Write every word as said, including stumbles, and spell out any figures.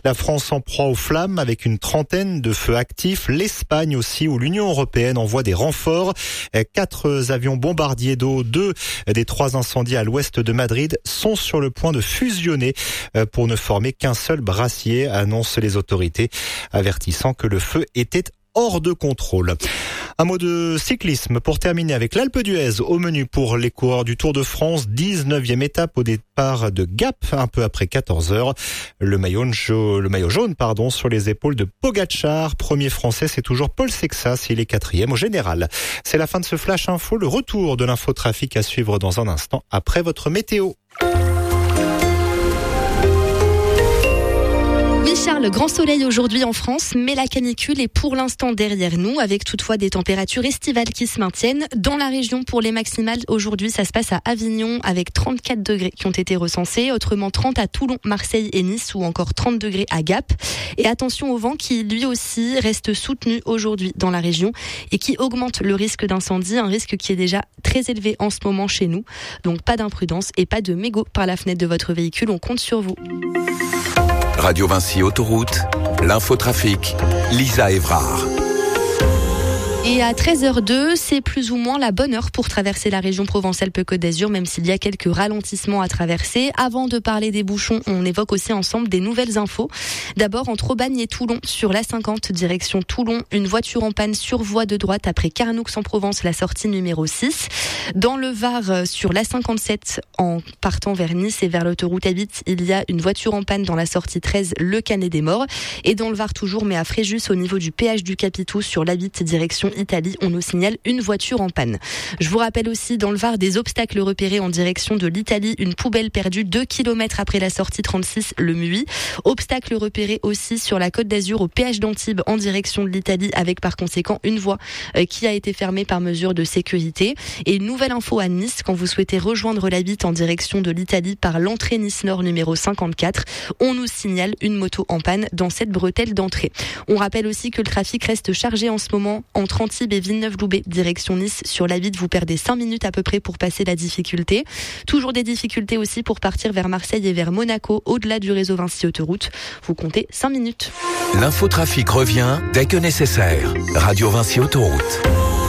La France en proie aux flammes avec une trentaine de feux actifs. L'Espagne aussi, où l'Union européenne envoie des renforts. Quatre avions bombardiers d'eau, deux des trois incendies à l'ouest de Madrid sont sur le point de fusionner pour ne former qu'un seul brassier, annoncent les autorités, avertissant que le feu était hors de contrôle. Un mot de cyclisme pour terminer avec l'Alpe d'Huez au menu pour les coureurs du Tour de France. dix-neuvième étape au départ de Gap, un peu après quatorze heures. Le maillot, le maillot jaune pardon, sur les épaules de Pogacar. Premier français, c'est toujours Paul Sexas. Il est quatrième au général. C'est la fin de ce Flash Info. Le retour de l'infotrafic à suivre dans un instant après votre météo. Charles, grand soleil aujourd'hui en France, mais la canicule est pour l'instant derrière nous, avec toutefois des températures estivales qui se maintiennent. Dans la région, pour les maximales, aujourd'hui, ça se passe à Avignon, avec trente-quatre degrés qui ont été recensés, autrement trente à Toulon, Marseille et Nice, ou encore trente degrés à Gap. Et attention au vent qui, lui aussi, reste soutenu aujourd'hui dans la région et qui augmente le risque d'incendie, un risque qui est déjà très élevé en ce moment chez nous. Donc pas d'imprudence et pas de mégots par la fenêtre de votre véhicule, on compte sur vous. Radio Vinci Autoroute, l'infotrafic, Lisa Évrard. Et à treize heures deux, c'est plus ou moins la bonne heure pour traverser la région Provence-Alpes-Côte d'Azur, même s'il y a quelques ralentissements à traverser. Avant de parler des bouchons, on évoque aussi ensemble des nouvelles infos. D'abord, entre Aubagne et Toulon, sur l'A cinquante, direction Toulon, une voiture en panne sur voie de droite après Carnoux-en-Provence, la sortie numéro six. Dans le Var, sur l'A cinquante-sept, en partant vers Nice et vers l'autoroute A huit, il y a une voiture en panne dans la sortie treize, le Canet des Morts. Et dans le Var toujours, mais à Fréjus, au niveau du péage du Capitou, sur l'A huit, direction Italie, on nous signale une voiture en panne. Je vous rappelle aussi dans le Var des obstacles repérés en direction de l'Italie, une poubelle perdue deux kilomètres après la sortie trente-six, le Muy. Obstacles repérés aussi sur la Côte d'Azur au péage d'Antibes en direction de l'Italie, avec par conséquent une voie euh, qui a été fermée par mesure de sécurité. Et une nouvelle info à Nice, quand vous souhaitez rejoindre la huit en direction de l'Italie par l'entrée Nice-Nord numéro cinquante-quatre, on nous signale une moto en panne dans cette bretelle d'entrée. On rappelle aussi que le trafic reste chargé en ce moment entre Antibes et Villeneuve-Loubet, direction Nice. Sur la huit, vous perdez cinq minutes à peu près pour passer la difficulté. Toujours des difficultés aussi pour partir vers Marseille et vers Monaco, au-delà du réseau Vinci Autoroute. Vous comptez cinq minutes. L'infotrafic revient dès que nécessaire. Radio Vinci Autoroute.